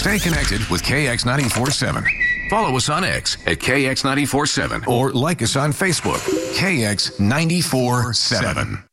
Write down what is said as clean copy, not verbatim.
Stay connected with KX947. Follow us on X at KX947 or like us on Facebook, KX947.